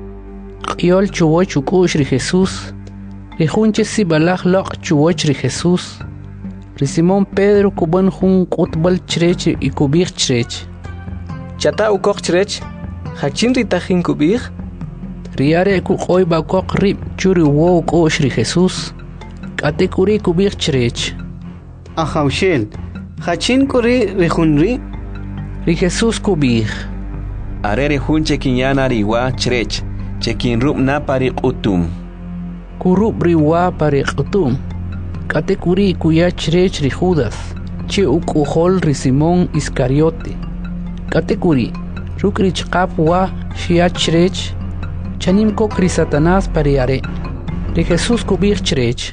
Yol chuwoch ukush ri Jesús. Ri hunche sibalach lok chuwoch ri Jesús. Ri Simón Pedro kuban hun kutbal chrech y kubih chrech. Chata ukok chrech. Hachin ritajin kubih. Riare kukoy bakok rib churi wo ukosh ri Jesús. Kate kuri kubih chrech. Ahaushel. Hachin kuri rihunri. Ri Jesús kubih. Are rihunche kinyana riwa chrech. Chekin rub na pari utum. Kurub riwa pari utum. Kate kuri kuya chrech ri Judas. Che ukuhol ri Simón Iscariote. Kate kuri. Rukri chqap wa shia chrech. Chanim kokri Satanás pariare. Ri Jesús kubih chrech.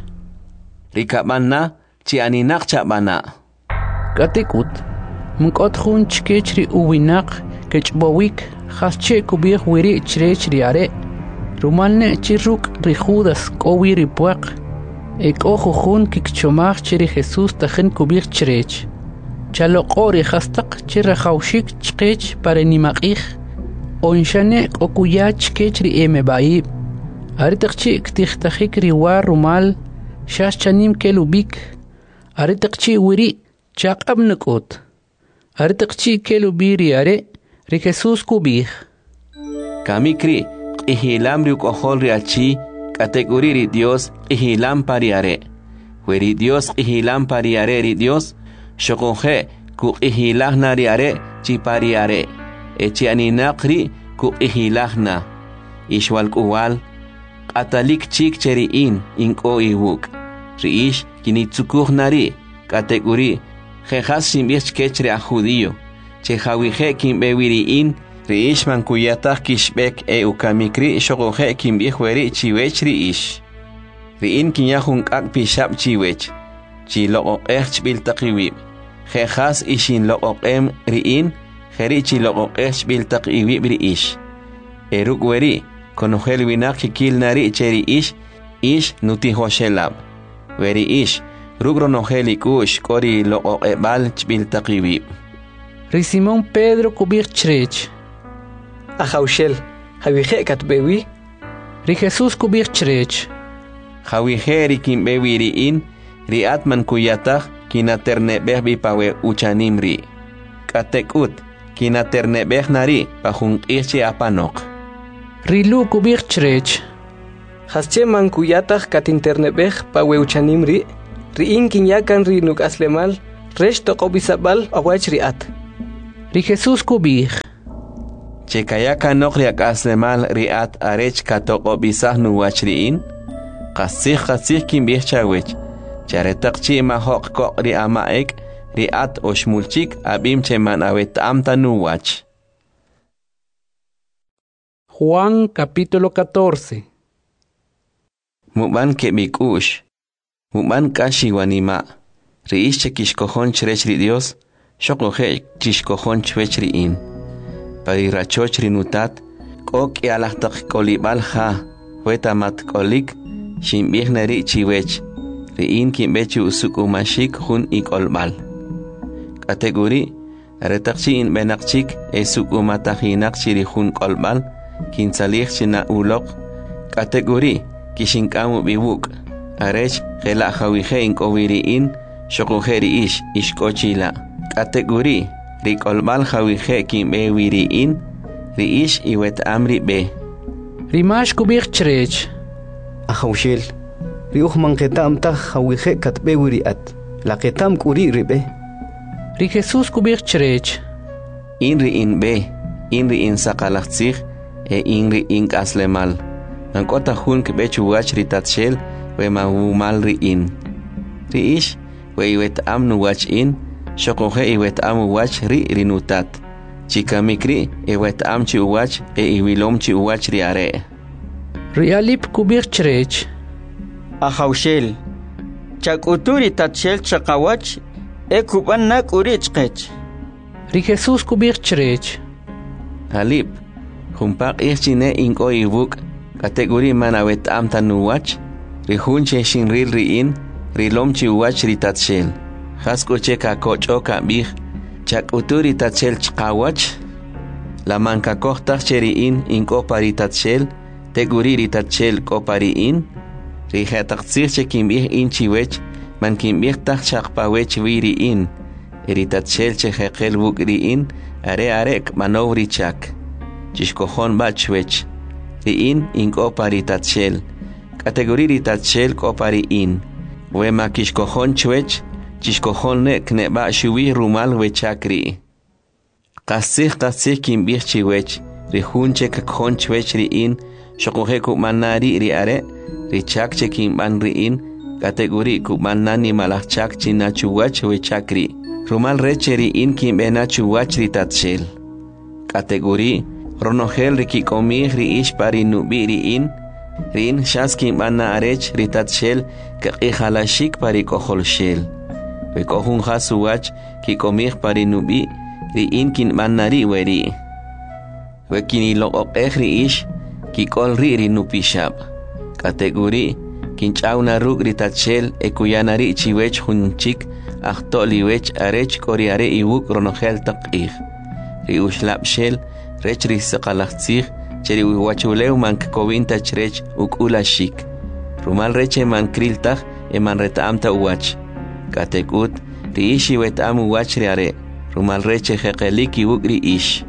Rikabana chi aninak chabana. Katekut. Mkot hun chkech ri uwinak kechbowik. Hasche kubih wiri chrech riare. Rumalne chiruk ri Judas kowi ri puak. Ek ojo hun kikchomach chiri Jesús tajen kubih chrech. Chalokori hastaq chirahaushik chkech para nimaqih. Onshane okuya chkech ri emebaib. Aritaqchi ktihtajik riwa rumal. Shash chanim kelubik. Aritaqchi wiri chaqab nukot. Aritaqchi kelubiri are. Ri Jesús kubih. Kamikri ihilam ri ukohol ri achi kategori ri Dios ihilam pariare. Weri Dios ihilam pariare ri Dios. Shokoje ku ihilahna riare chipariare. Echi aninakri ku ihilahna. Ishwal kuwal. Atalik chik cheri in inko iwuk. Riish kinitsukuh nari. Kategori. Jejas simbich kechre a judío. Chehawije kimbewiri in. Riish man kuyatah kishbek e ukamikri shokoje kimbihueri chiwech riish. Riin kinyahun kak pishap chiwech. Chilo ech biltakiwib. Jejas ishin lo em riin. Jeri chilo ech biltakiwib riish. Eruk weri. Konojel winak kikil nari cheri ish. Ish nuti hoshelab. Weri ish. Rugro nojeli kush kori lo ebal chbiltakiwib. Ri Simón Pedro kubih chrech. Ahaushel. Javije katbewi. Ri Jesús kubih chrech. Javije rikimbewi riin. Riat man kuyatah kinaternebeh bipawe uchanimri. Katekut kinaternebeh nari pahung ichi apanok. Rilu kubih chrech. Hasche man kuyataj kat internebej pa weuchanim ri, ri in kinyakan ri nuk aslemal, resh toqobisabal awach riat. Ri Jesús kubij. Chekayaka nok riak aslemal riat arech katoqobisah nuwach riin, qasih qasih kimbih chawech, charetaqchi mahoq koq ri amaek, riat oshmulchik abim cheman awet amta nuwach. Juan capítulo catorce. Muban ke mikush, muban kashi wanima, riish chekishkohon chrech ri Dios, shokohe chishkohon chwech riin. Parirachoch rinutat, kok yalahtak kolibal ha, wetamat kolik, shimbih nari chiwech, riin kimbechu usuk umashik hun ikolbal. Kategori, retakchi in benakchik esuk umatahinak chiri hun kolbal, kinsalih china ulok. Kategori, kishinkamu biwuk, arech gela hawihe in kowiriin, shokoheri ish ishkochila. Kategori, rikolbal hawihe kimbe wiriin, riish iwet amri be. Rimash kubich chrech. Ahawshel, riuh manketam ta hawihe katbe wiriat, laketam kuri ribe. Ri Jesús kubich chrech. Inri in be, inri in sakalachtzich, e inri in kaslemal. Nankota hun kebechu wach ritatshel, we mahumal ri in. Riish, we iwet amnu wach in, shokohe iwet amu wach ri rinutat. Chikamikri iwet amchi uwach e iwilomchi uwach ri are. Rialip kubich chrech. Ahawshel, chakuturi tatshel chakawach, e kuban nak urichkech. Ri Jesús kubich chrech. Halip, humpak ichine inko ibuk, kategori manawet amta nuwach, ri hunche shinril ri in, rilomchi uwach ri tatshel. Haskoche ka kocho ka bih, chak uturi tatshel chkawach, la manka kohtach cheri in inko pari tatshel, teguri ri tatshel ko pari in, ri hetaksir che kimbih in chiwech, man kimbih tak chakpawech wiri in, ri tatshel che hekel buk ri in, are arek manovri chak, chishkohon bachwech, ri in inko pari tatshel, kategori ri tatshel ko pari in, wema kishkohon chwech, chishkohon ne kneba shuwi rumal wechakri. Qasih qasih kimbih chiwech, ri hunche kakhon chwech ri in, shokohe kumanari ri are, ri chak che kimban ri in, kategori kumanani malachak chinachuwach wechakri. Rumal reche ri in kimbena chuwach ri tatshel. Kategori, ronohel ri kikomih ri ish pari nubi ri in, ri in shas kimbana arech ri tatshel kaqihalashik pari kohol shel. Wekohun hasuwach ki komih pari nubi ri in kin manari weri. Wekini look ri ish ki kol ri ri nupishab. Kategori kin chauna rug ri tatshel e kuyanari chiwech hunchik ahto liwech arech koriare iwuk ronohel taqih. Ri ushlab shel rech ri sakalachtzich cheri wiwachulew man kowinta chrech ukula shik. Rumal reche man kriltach e man retaamta uwach. Katekut, ri ishi wet amu wach ri are, rumal reche hekeliki wuk ri ish.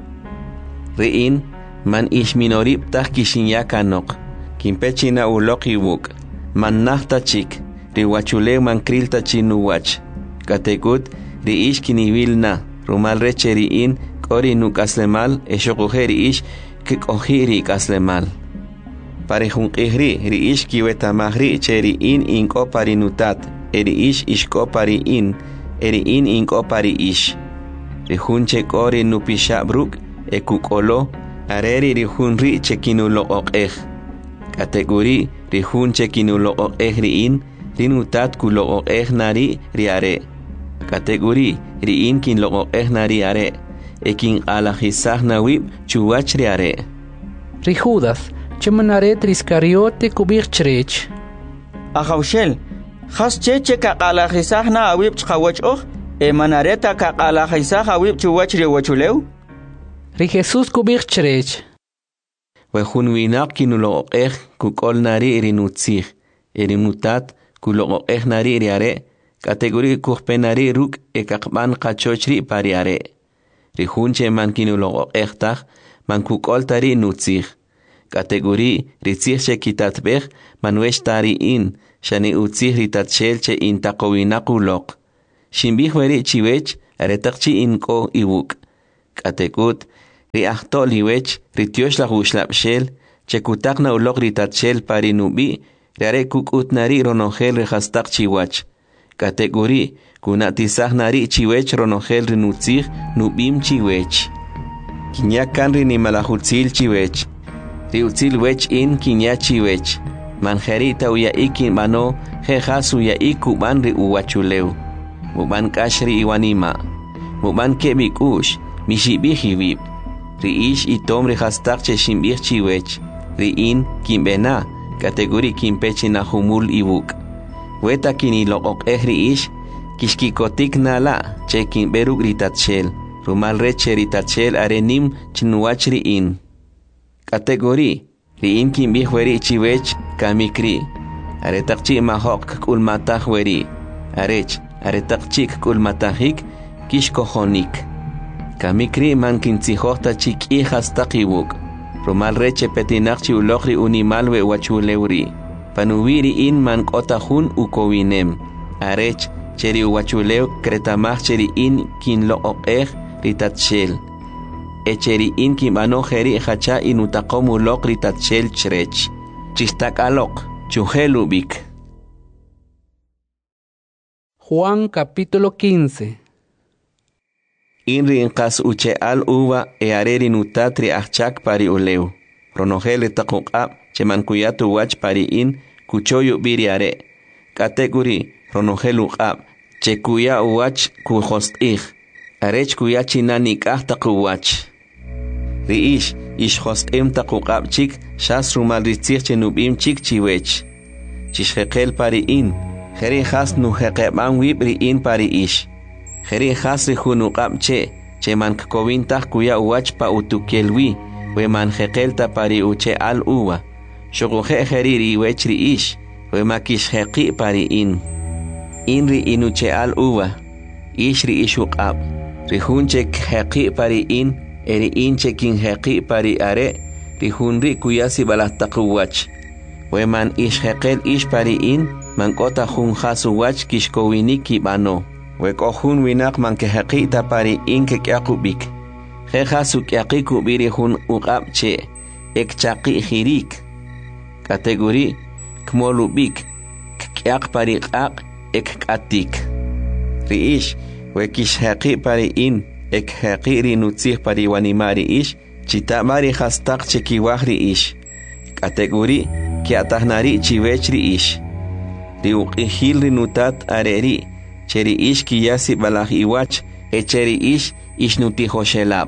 Ri in, man ish minorib tah kishinyaka nok, kimpechina uloki wuk, man nahta chik, ri wachulew man krilta chinu wach. Katekut, ri ish kiniwil na, rumal reche ri in, kori nuk aslemal, e shokuhe ri ish, kikohi ri kaslemal. Pare hunkihri, ri ish kiwetamahri che ri in inko parinutat, eri ish ishko pari in, eri in inko pari ish. Rihunche kori nupisha bruk, e kukolo, areri rihunri che kinulo okeh. Kategori rihunche kinulo okeh ri in, rinutat kulo okeh nari riare. Kategori ri in kin lo okeh nari are, e kin alahisah nawib chuwach riare. Ri Judas, chemanaret riskariote kubich chrech. Ahawshel, Khas cheche ka qalakhisah na awib chqawach oh, e manareta ka qalakhisah awib chuwach ri wachulew. Ri Jesús kubich chrech. We hunwinak kinulo okeh kukol nari rinutzich, erinutat kulo okeh nari riare, kategori kuhpenari ruk e kakban kachochri pariare. Ri hunche man kinulo okeh tach, man kukol tari nutzich. Categorí ritzih che kitatbeh manwesh tari in, shani utzih ritatshel che intaqowinakulok. Shimbih weri chiwech aretakchi inko iwuk. Katekut riahto liwech rityosh la gushlapshel che kutakna ulok ritatshel pari nubi riare kukutnari ronogel rehastak chiwach. Kategori kunatisah nari chiwech ronogel rinutzih nubim chiwech. Kinyakan rinimalahutzil chiwech. Riutzil wech in kinya chiwech. Manjerita uya ikin mano jejas uya ikuban ri uwachuleu. Muban kashri iwanima. Muban kebik ush mishibihivib. Ri ish itom rehastak che shimbih chiwech. Ri in kimbena kategori kimpechina humul ibuk. Weta kini loqok ehri ish kishkikotik nala che kimberuk ritatshel. Rumal reche ritatshel arenim chinuachri in. Kategori ri in kimbih weri chiwech kamikri. Aretakchi mahok kul matah weri. Arech aretakchi kul matahik kishkohonik. Kamikri man kintzihota chik ihas takibuk. Rumal reche petinakchi ulokri unimalwe wachuleuri. Panuwiri in man kotahun ukowinem. Arech cheri uwachuleu kretamach cheri in kin loqeh ritatshel. Echeri in kimano jeri hacha inutakomu lok ritatshel chrech. Chistak alok chuhelubik. Juan capítulo quince. Inri inqas uche al uva e areri nutatri achak pari uleu. Ronogele takuqab chemankuyatu wach pari in kuchoyu biri are. Kategori ronogelu qab chekuya wach kuhostih. Arech kuya chinanik ah takuwach. Riish ish hostem takuqab chik shas rumal ritzich chenubim chik chiwech. Chishhekel pari in. Jeri has nu heqeban wibri in pari ish. Jeri has rihunuqab che. Che man kovintah kuya wach pa utukelwi. We man hekelta pari uche al uwa. Shokuhe jeri riwech riish. We makish heqi pari in. Inri inuche al uwa. Ish riish uqab. Rihunche heqi pari in. Eri inche kin heqi pari are. Rihunri kuyasi balahtakuwach. We man ish hekel ish pari in. Man kota hun hasu wach kishkowiniki bano. We kohun winak man ke heqi ta pari in ke kyakubik. He hasu kyaki kubiri hun uqab che. Ek chaki hirik. Kategori kmolubik. Kyak pari qaq ek katik. Riish we kish heqi pari in. Ek heqi rinutzih pari wanimari ish. Chitamari hastak chekiwahri ish. Kategori kiatahnari chiwechri ish. Riuqihil rinutat areri. Cheri ish kiyasi balah iwach. Echeri ish ish nutihoshelab.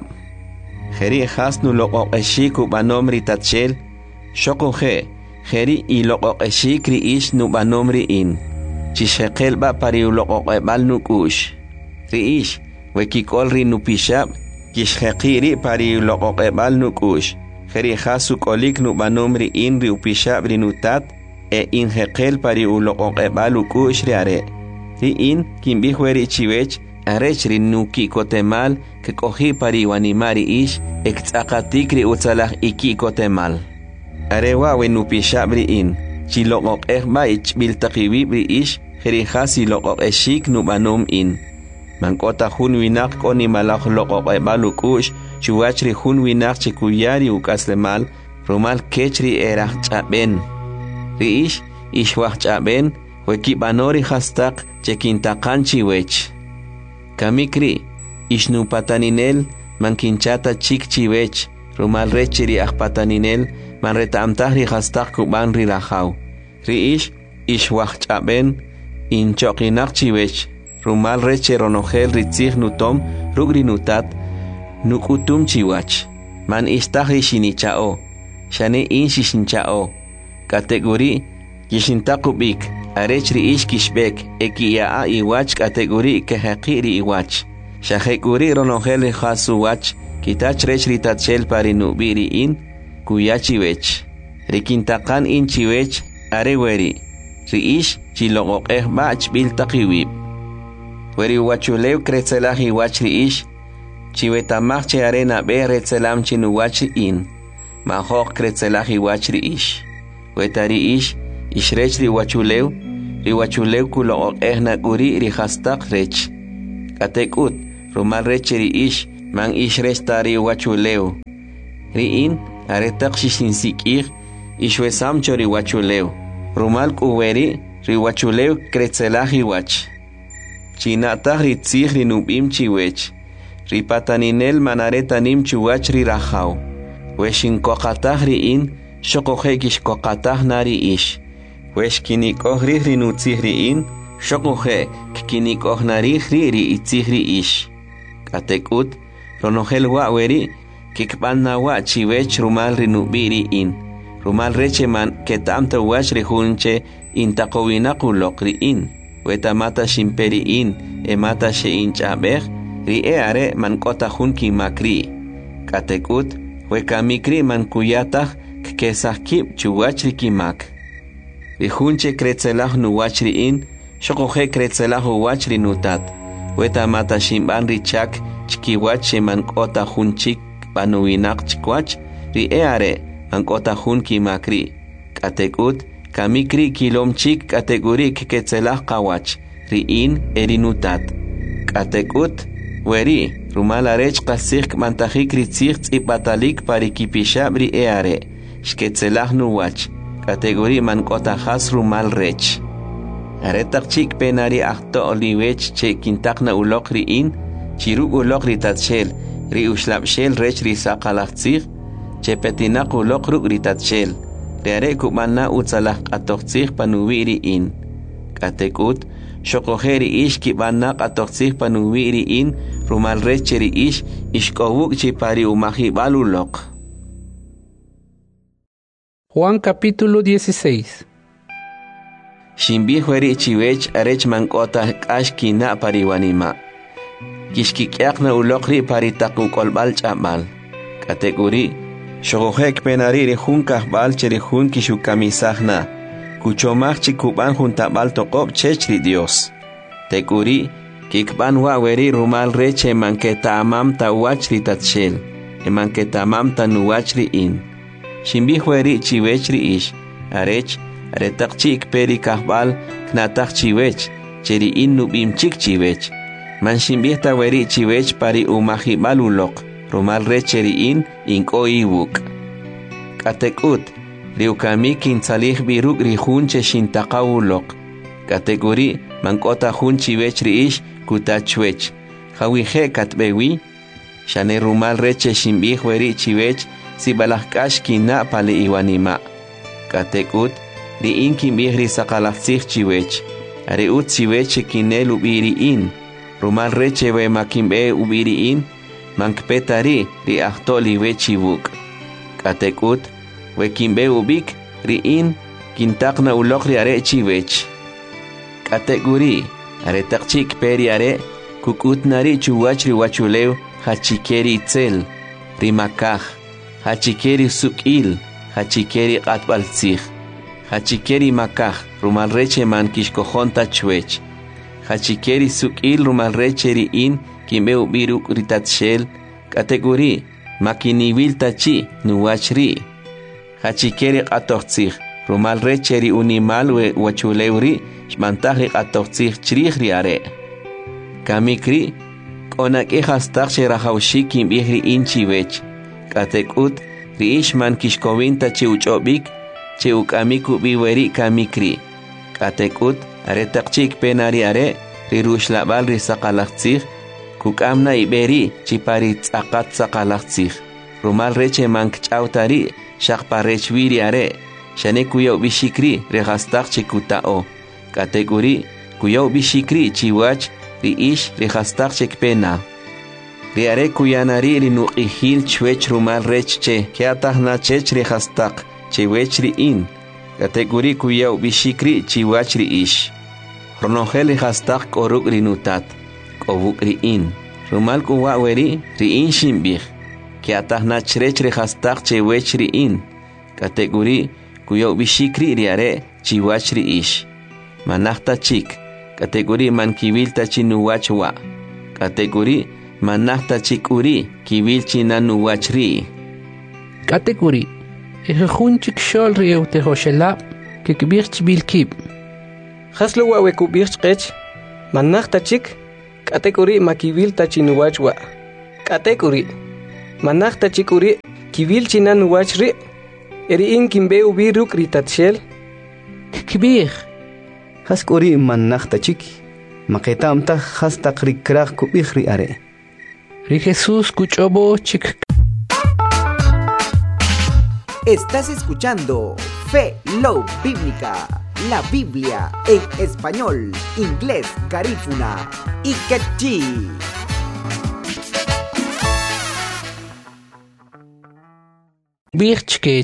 Jeri hasnu loqoqeshiku banomri tatshel. Shokuhe. Jeri i loqoqeshikri ish nu banomri in. Chishekel ba pari uloqoqebal nukush. Ri ish. Wekikol ri nupishab. Kishhekiri pari uloqoqebal nukush. Jeri hasu kolik nu banomri in ri upishab rinutat. E in hekel pari uloqoqebal ukush riare. Ri in kimbihweri chiwech. Arech ri nuki kotemal. Ke kohi pari wanimari ish. Ek tzakatikri utsalah iki kotemal. Arewa we nupishab ri in. Chiloqoq ehba ich biltakiwib ri ish. Jeri hasi loqoq eshik nu banom in. Mankota hun winak koni malak loqoq ebal ukush. Chuwachri hun winak chikuyari ukaslemal. Rumal kechri erah chaben. Ri ish ishwah chaben. Weki banori hastak chekintakan chiwech. Kamikri ishnu pataninel mankinchata chik chiwech. Rumal rechiri ah pataninel man retamtahri hastak kuban ri rahaw. Ri ish ishwah chaben inchokinak chiwech. Rumal reche ronogel ritzih nutom rugri nutat nukutum chiwach. Man istahri shinichao. Shane in shishinchao. Kategori kishintakubik. Arech ri ish kishbek. Eki yaa iwach kategori kehaqiri iwach. Shahekuri ronogel hasu wach. Kitach rech ritatshel pari nubiri in. Kuyachiwech. Rikintakan in chiwech. Areweri. Ri ish chiloqoq ehbach biltakiwib. Weri wachulew kretzelahi wach ri ish. Chiwetamach che arena be retzelam chinu wach in. mahok kretzelaj iwach ri ish. Weta ri ish, ishrech ri wachulew, ri wachulew kulo ehna guri ri hastak rech. Katekut, rumal rech ri ish, man ishrech tari wachulew. Ri in, aretak shishinsikir, ishwesam chori wachulew. Rumal kuweri, ri wachulew kretzelaj iwach. Chinatah ri tzih ri nubim chiwech. Ri pataninel manaretanim chuwach ri rajaw. Weshin kokatah ri in, shokohekish kokatah nari ish. Wesh kinikoh ri ri nutzih ri in, shokohe kinikoh nari ri ri itzih ri ish. Katekut, ronogel wa weri, kikban na wa chiwech rumal ri nubi ri in. Rumal reche man ketamta wach ri hunche intakowinakulok ri in. Weta mata shimperi in, e mata she inchabeh, ri e are man kota hun ki makri. Katekut, weka mikri man kuyatah kesahkib chuwach ri kimak. Ri hunche kretzelah nuwach ri in, shokohe kretzelah uwach ri nutat. Weta mata shimban ri chak chkiwach she man kota hun chik banuinak chikwach, ri e are man kota hun ki makri. Katekut, kamikri kilom chik kategori keketzelah kawach, ri in erinutat. Katekut, weri, rumala rech kasik mantajik ritzich tzipatalik parikipishab ri eare, shketzelah nuwach, kategori mankotajas rumal rech. Aretak chik penari akto oliwech che kintakna ulok ri in, chiruk ulok ri tatshel, ri ushlapshel rech ri sakalachtzich, che petinak ulok ruk ri tatshel. Reare kumana utsalah atoxtzih panuwiri in. Katekut, shokoheri ish kibana atoxtzih panuwiri in, rumal recheri ish, ishkowuk chipari umahibalulok. Juan capítulo dieciséis. Shimbi hueri chiwech arech mankota kashkina pariwanima. Kishkikyakna ulokri paritakukolbal chamal. Kategori, Shogohek penari ri hun kahbal cheri hun kishukamisahna. Kuchomach chikuban juntabal tokob chechri Dios. Tekuri, kikban waweri rumal reche manketa amam ta wachri tatshel. E manketa amam ta nuwachri in. Shimbi hueri chiwechri ish. Arech, aretak chik peri kahbal knatak chiwech. Cheri in nubim chik chiwech. Man shimbi ta weri chiwech pari umahibal ulok. Rumal recheri in inko iwuk. Katekut, riukami kintzalih biruk rihunche shintaqawulok. Kategori mankota hun chiwechri ish kutachwech. Hawihe katbewi, shane rumal reche shimbih weri chiwech sibalahkash kina pale iwanima. Katekut, ri in kimbih ri sakalafzih chiwech. Are ut chiwech kinel ubiri in. Rumal reche we makimbe ubiri in. Mankpetari ri ahtoli wechibuk. Katekut, we kimbe ubik ri in kintakna ulok ri are chiwech. Kategori, are takchik peri are kukut nari chuwach ri wachulew hachikeri itzel, ri makah, hachikeri sukil, hachikeri qatbaltzich, hachikeri makah, rumal reche man kishkohonta chwech, hachikeri sukil rumal reche ri in kimbe ubiruk ritatshel. Kategori, makiniwil tachi nuwachri. Hachikeri qatoxtzich, rumal recheri unimal we wachulewri, shmantahri qatoxtzich chrichri are. Kamikri, konak ehastach sherahawshik kimbihri inchiwech. Katekut, ri ishman kishkowinta chi uchobik, chi ukamiku biweri kamikri. Katekut, aretakchik penari are, ri rushlabal ri sakalachtzich, kukamna iberi chipari tzakat sakalachtzich. Rumal reche mank chautari, shakparechwiri are, shane kuyo bishikri rehastak chikutao. Kategori, kuyo bishikri chiwach, ri ish rehastak chikpena. Ri are kuyanari ri nuqihil chwech rumal reche, keatahna chech rehastak, chewech ri in. Kategori kuyo bishikri chiwach ri ish. Ronogel rehastak koruk ri nutat. Obuk ri in. Rumal kuwa weri ri in shimbih. Ki atahna chrech rehastak chewech ri in. Kategori kuyo bishikri ri are chiwach ri ish. Manahta chik. Kategori man kivilta chinuwach wa. Kategori manahta chik uri kivilchi nanuwach ri. Katekuri, ejejunchik shol rieu te hoshelab, que kibirch bilkib. Haslo wa wekubirch qech, manach tachik, katekuri makibil tachinuwachwa. Katekuri, manach tachikuri, kibil chinan wachri, eri in kimbe ubi ruk ritatshel. Kibir. Haskuri manach tachik, maketamta hasta krikrak kubihri are. Ri Jesús kuchobo chik. Estás escuchando Fe Love Bíblica, la Biblia en español, inglés, garífuna y quechí. Birch que